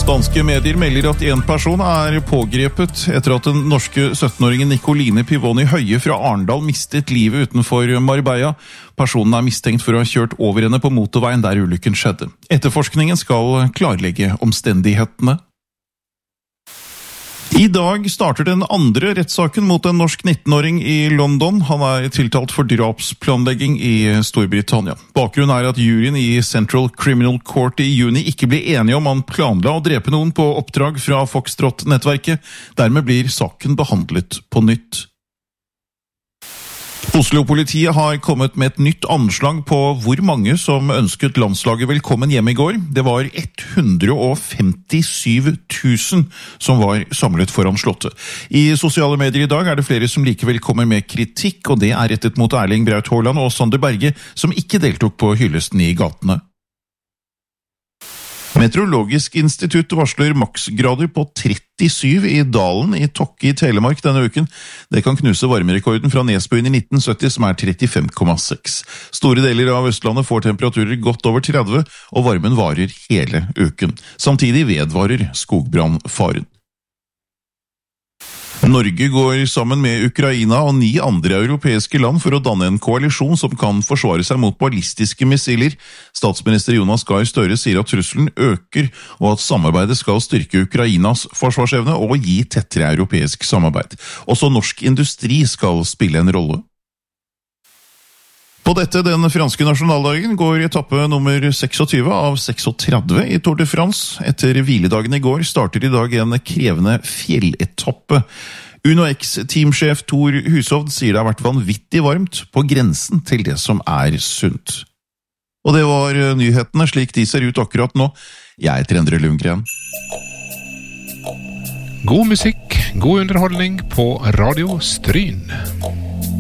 Danske medier melder at en person pågrepet etter at den norske 17-åringen Nicoline Pivoni Høie fra Arendal mistet livet utenfor Marbella. Personen mistenkt for å ha kjørt over henne på motorveien der ulykken skjedde. Etterforskningen skal klarlegge omstendighetene. I dag starter den andre rettssaken mot en norsk 19-åring i London. Han tiltalt for drapsplanlegging i Storbritannia. Bakgrunnen at juryen i Central Criminal Court i juni ikke ble enige om han planla å drepe noen på oppdrag fra Foxtrot-nettverket. Dermed blir saken behandlet på nytt. Oslo-politiet har kommet med et nytt anslag på hvor mange som ønsket landslaget velkommen hjem i går. Det var 157 000 som var samlet foran slottet. I sosiale medier i dag det flere som likevel kommer med kritikk, og det rettet mot Erling Braut Haaland og Sander Berge, som ikke deltok på hyllesten i gatene. Meteorologisk institutt varsler maksgrader på 37 i Dalen i Tokke i Telemark denne uken. Det kan knuse varmerekorden fra Nesbøyen i 1970 som 35,6. Store deler av Østlandet får temperaturer godt over 30, og varmen varer hele uken. Samtidig vedvarer skogbrannfaren. Norge går sammen med Ukraina og 9 andre europeiske land for å danne en koalisjon som kan forsvare seg mot ballistiske missiler. Statsminister Jonas Gahr Støre sier at trusselen øker, og at samarbeidet skal styrke Ukrainas forsvarsevne og gi tettere europeisk samarbeid. Også norsk industri skal spille en rolle. På dette, den franske nasjonaldagen, går etappe nummer 26 av 36 i Tour de France. Etter hviledagen i går starter i dag en krevende fjelletappe. UnoX-teamsjef Tor Hushovd sier det har vært vanvittig varmt, på grensen til det som sunt. Og det var nyhetene slik de ser ut akkurat nå. Jeg heter Endre Lundgren. God musikk, god underholdning på Radio Stryn.